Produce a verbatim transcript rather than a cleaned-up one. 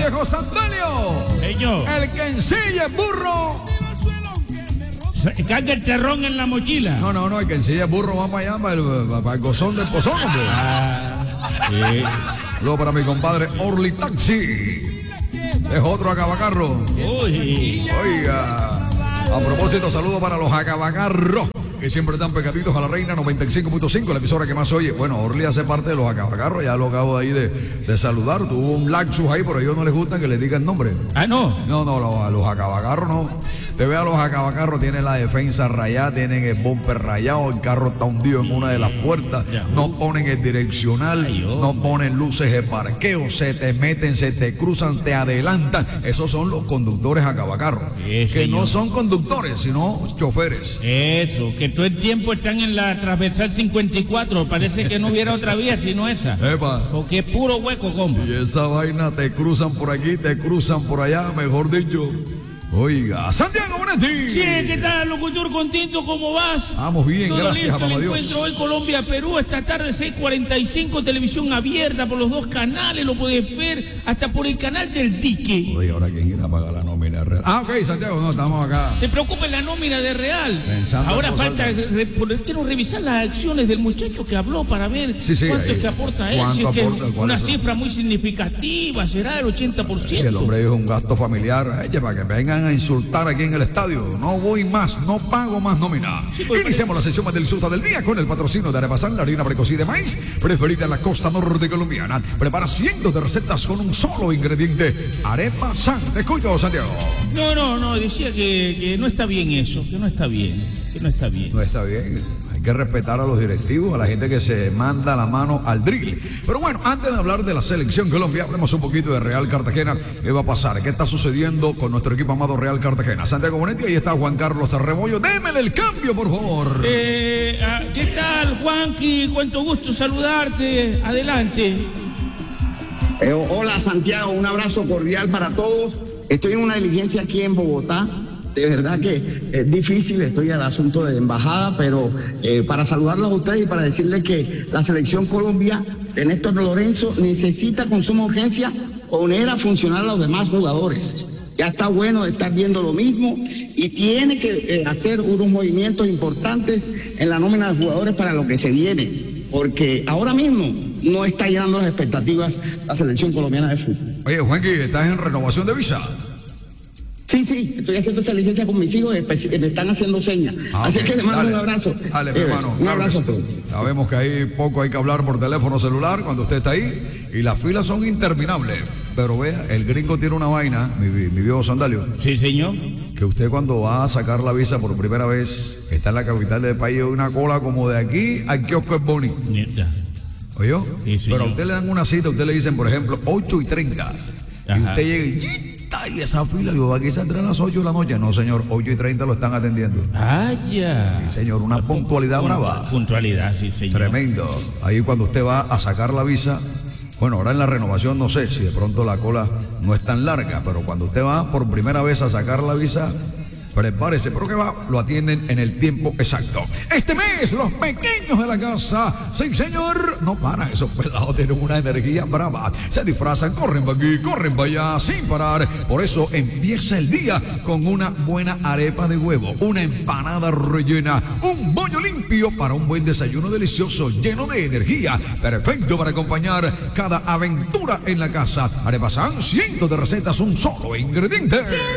viejo Sandalio. Señor. El que ensilla burro. Carga el terrón en la mochila. No, no, no, el que ensilla burro va para allá, para el, para el gozón del pozón, hombre. Ah, sí. Luego para mi compadre Orly Taxi. Es otro acabacarro. Uy. Oiga, a propósito, saludo para los acabacarros que siempre están pegaditos a la Reina noventa y cinco punto cinco, la emisora que más oye. Bueno, Orly hace parte de los acabacarros, ya lo acabo ahí de, de saludar. Tuvo un laxus ahí, pero a ellos no les gusta que les digan nombre. Ah, no. No, no, los, a los acabacarros no. Te ve a los acabacarros, tienen la defensa rayada, tienen el bumper rayado, el carro está hundido en una de las puertas, no ponen el direccional, no ponen luces de parqueo, se te meten, se te cruzan, te adelantan. Esos son los conductores acabacarros, sí, que señor. no son conductores, sino choferes. Eso, que todo el tiempo están en la transversal cincuenta y cuatro, parece que no hubiera otra vía sino esa. Epa. Porque es puro hueco, compa. Y esa vaina te cruzan por aquí, te cruzan por allá, mejor dicho. Oiga, Santiago Bonetti. Sí, ¿qué tal, locutor? ¿Contento? ¿Cómo vas? Vamos bien, Todo gracias, listo, papá el Dios. encuentro hoy Colombia-Perú, esta tarde seis cuarenta y cinco, televisión abierta por los dos canales, lo puedes ver hasta por el canal del Dique. Oye, ahora quién irá a pagar la nómina real. Ah, ok, Santiago, no, estamos acá. Te preocupa la nómina de Real. Pensando Ahora en falta, cosas. re, re- quiero revisar las acciones del muchacho que habló para ver Sí, sí, cuánto ahí. es que aporta él. ¿Cuánto Si es que aporta? es ¿Cuáles una son? cifra muy significativa, será el ochenta por Y ciento. el hombre dijo un gasto familiar. Oye, para que vengan a insultar aquí en el estadio. No voy más, no pago más nómina. Sí, pues, Iniciamos la sesión más deliciosa del día con el patrocinio de Arepasán, la harina precoz y de maíz, preferida en la costa norte colombiana. Prepara cientos de recetas con un solo ingrediente. Arepasán. Te escucho, Santiago. No, no, no, decía que, que no está bien eso, que no está bien, que no está bien. No está bien. Hay que respetar a los directivos, a la gente que se manda la mano al drill. Pero bueno, antes de hablar de la selección Colombia, hablemos un poquito de Real Cartagena. ¿Qué va a pasar? ¿Qué está sucediendo con nuestro equipo amado Real Cartagena? Santiago Bonetti, ahí está Juan Carlos Rebollo. Démele el cambio, por favor. Eh, ah, ¿Qué tal, Juanqui? Cuánto gusto saludarte. Adelante. Eh, hola Santiago, un abrazo cordial para todos. Estoy en una diligencia aquí en Bogotá. De verdad que es difícil, estoy al asunto de embajada, pero eh, para saludarlos a ustedes y para decirles que la selección Colombia de Néstor Lorenzo necesita con suma urgencia poner a funcionar a los demás jugadores. Ya está bueno de estar viendo lo mismo y tiene que eh, hacer unos movimientos importantes en la nómina de jugadores para lo que se viene, porque ahora mismo no está llenando las expectativas la selección colombiana de fútbol. Oye, Juanqui, ¿estás en renovación de visa? Sí, sí, estoy haciendo esa licencia con mis hijos y me están haciendo señas. Ah, Así ok. que les mando Dale. un abrazo. Dale, mi Eh, hermano. Un Claro abrazo a que sí. todos. Sabemos que hay poco hay que hablar por teléfono celular cuando usted está ahí y las filas son interminables. Pero vea, el gringo tiene una vaina, mi, mi viejo Sandalio, Sí, señor. que usted cuando va a sacar la visa por primera vez, está en la capital del país, hay una cola como de aquí al kiosco es Boni. Mierda. ¿Oyó? Sí, señor. Pero a usted le dan una cita, a usted le dicen, por ejemplo, ocho y treinta. Y Ajá. usted llega y... Y esa fila, yo aquí saldrá a las ocho de la noche. No, señor, ocho y treinta lo están atendiendo. Ah, ya. Sí, señor, una puntualidad brava. Puntualidad, sí, señor. Tremendo. Ahí cuando usted va a sacar la visa, bueno, ahora en la renovación no sé si de pronto la cola no es tan larga, pero cuando usted va por primera vez a sacar la visa, prepárese, pero que va, lo atienden en el tiempo exacto. Este mes, los pequeños de la casa, sí señor, no paran, esos pelados tienen una energía brava, se disfrazan, corren para aquí, corren para allá, sin parar. Por eso empieza el día con una buena arepa de huevo, una empanada rellena, un bollo limpio para un buen desayuno delicioso, lleno de energía, perfecto para acompañar cada aventura en la casa. Arepasán, cientos de recetas, un solo ingrediente.